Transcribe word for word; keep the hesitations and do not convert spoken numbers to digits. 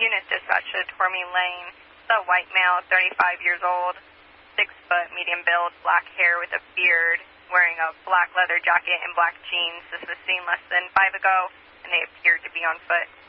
Unit dispatch to Tormey Lane. It's a white male, thirty-five years old, six foot, medium build, black hair with a beard, wearing a black leather jacket and black jeans. This was seen less than five ago, and they appeared to be on foot.